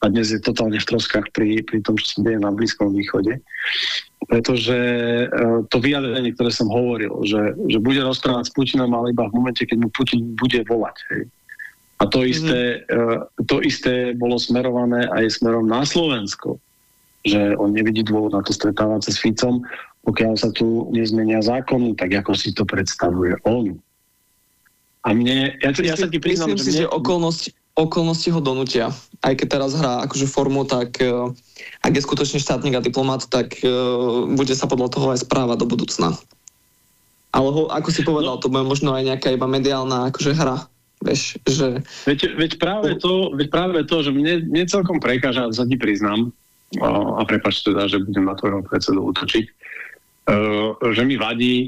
a dnes je totálne v troskách pri tom, čo sa deje na Blízkom východe. Pretože to vyjadrenie, ktoré som hovoril, že bude rozprávať s Putinom, ale iba v momente, keď mu Putin bude volať. Hej. A to isté bolo smerované aj smerom na Slovensko. Že on nevidí dôvod na to stretávať sa s Ficom, pokiaľ sa tu nezmenia zákony, tak ako si to predstavuje on. A ja sa ti priznám, myslím si, že okolnosti ho donútia. Aj keď teraz hrá akože formu, tak ak je skutočne štátnik a diplomat, tak bude sa podľa toho aj správať do budúcna. Ale ako si povedal, to bude možno aj nejaká iba mediálna akože hra. Vieš, že... Veď práve to, že mne celkom prekáža, sa ti priznám, a prepáč teda, že budem na tvojho predsedu útočiť, že mi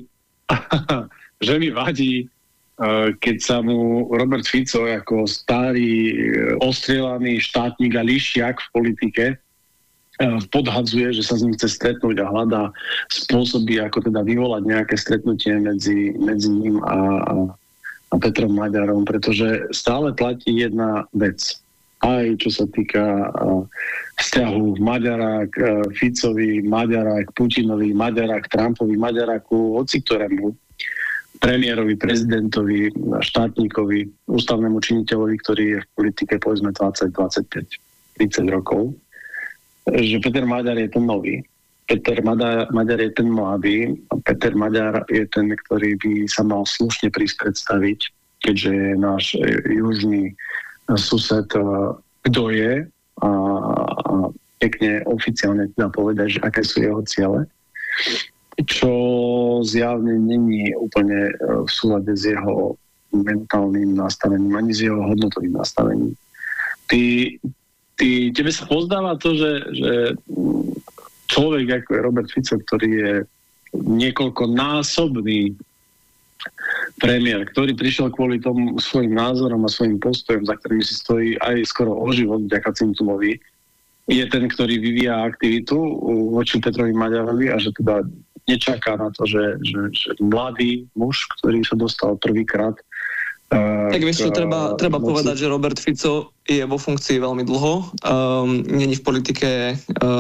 vadí, keď sa mu Robert Fico ako starý ostrieľaný štátnik a lišiak v politike podhadzuje, že sa s ním chce stretnúť a hľadá spôsoby, ako teda vyvolať nejaké stretnutie medzi ním a Petrom Maďarom, pretože stále platí jedna vec. Aj čo sa týka vzťahu Maďara k Ficovi, Maďara k Putinovi, Maďara k Trumpovi, Maďara ku hociktorému premiérovi, prezidentovi, štátnikovi, ústavnému činiteľovi, ktorý je v politike povedzme 20, 25, 30 rokov, že Peter Maďar je ten nový. Peter Maďar je ten mladý a Peter Maďar je ten, ktorý by sa mal slušne prísť predstaviť, keďže je náš južný sused, kto je a pekne oficiálne teda povedať, že aké sú jeho ciele, čo zjavne není úplne v súlade s jeho mentálnym nastavením, ani s jeho hodnotovým nastavením. Tebe sa pozdáva to, že človek ako je Robert Fico, ktorý je niekoľkonásobný premiér, ktorý prišiel kvôli tomu svojim názorom a svojim postojom, za ktorými si stojí aj skoro o život vďaka Cintulovi, je ten, ktorý vyvíja aktivitu voči Petrovi Maďarovi a že teda nečaká na to, že mladý muž, ktorý sa dostal prvýkrát. Tak vieš čo, treba povedať, že Robert Fico je vo funkcii veľmi dlho. Není v politike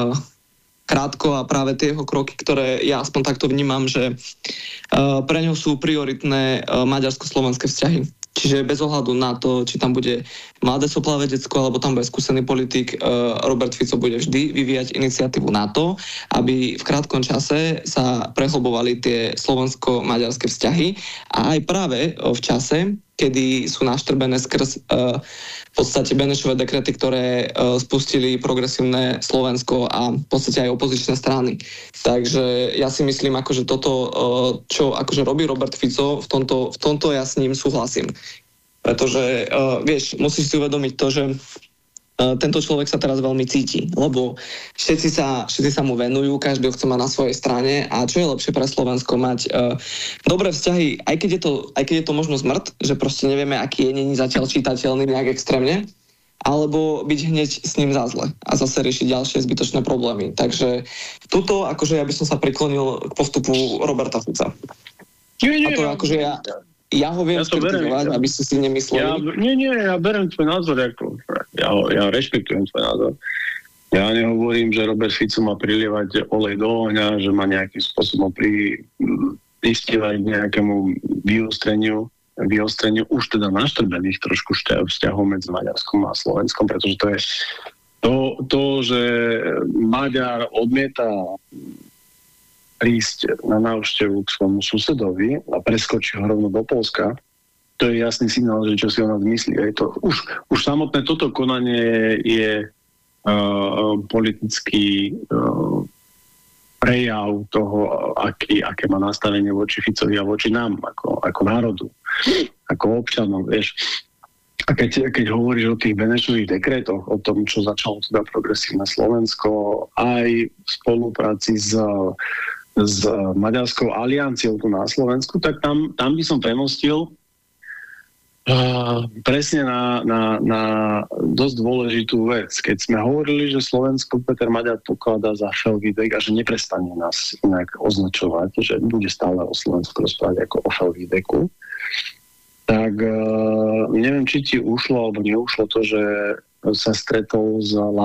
krátko a práve tie jeho kroky, ktoré ja aspoň takto vnímam, že pre ňo sú prioritné maďarsko-slovenské vzťahy. Čiže bez ohľadu na to, či tam bude mladé soplavé decko, alebo tam bude skúsený politik, Robert Fico bude vždy vyvíjať iniciatívu na to, aby v krátkom čase sa prehlbovali tie slovensko-maďarské vzťahy a aj práve v čase, kedy sú naštrbené skrz v podstate Benešové dekrety, ktoré spustili progresívne Slovensko a v podstate aj opozičné strany. Takže ja si myslím, akože toto, čo akože robí Robert Fico, v tomto ja s ním súhlasím. Pretože, vieš, musíš si uvedomiť to, že tento človek sa teraz veľmi cíti, lebo všetci sa mu venujú, každý ho chce mať na svojej strane a čo je lepšie pre Slovensko mať dobré vzťahy, aj keď je to možno zmrt, že proste nevieme, aký je, není zatiaľ čitateľný nejak extrémne, alebo byť hneď s ním za zle a zase riešiť ďalšie zbytočné problémy. Takže tuto, akože ja by som sa priklonil k postupu Roberta Fica. A to akože ja ho viem skritizovať, aby ste si nemysleli. Ja berem tvoj názor, ja rešpektujem tvoj názor. Ja nehovorím, že Robert Fico má prilievať olej do ohňa, že má nejakým spôsobom prispievať nejakému vyostreniu už teda naštrbených trošku vzťahov medzi Maďarskom a Slovenskom, pretože to je to, že Maďar odmieta prísť na návštevu k svojmu susedovi a preskočí ho rovno do Poľska, to je jasný signál, že čo si o nás myslí. Už samotné toto konanie je politický prejav toho, aké má nastavenie voči Ficovi a voči nám, ako národu, ako občanom, vieš. A keď hovoríš o tých Benešových dekretoch, o tom, čo začalo teda progresívne Slovensko, aj v spolupráci s Maďarskou alianciou tu na Slovensku, tak tam by som premostil presne na dosť dôležitú vec. Keď sme hovorili, že Slovensko Peter Maďar pokladá za Felvidek a že neprestane nás inak označovať, že bude stále o Slovensku rozprávať ako o Felvideku, tak neviem, či ti ušlo alebo neušlo to, že sa stretol s